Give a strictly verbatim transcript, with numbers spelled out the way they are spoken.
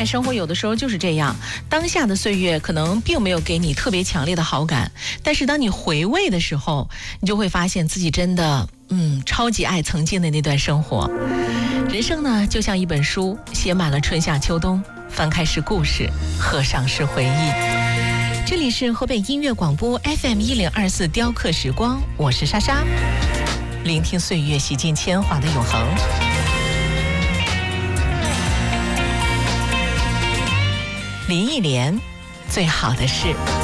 哎，生活有的时候就是这样，当下的岁月可能并没有给你特别强烈的好感，但是当你回味的时候，你就会发现自己真的嗯超级爱曾经的那段生活。人生呢就像一本书，写满了春夏秋冬，翻开是故事，合上是回忆。这里是河北音乐广播 F M 一零二四雕刻时光，我是莎莎，聆听岁月洗尽铅华的永恒。林忆莲，最好的事。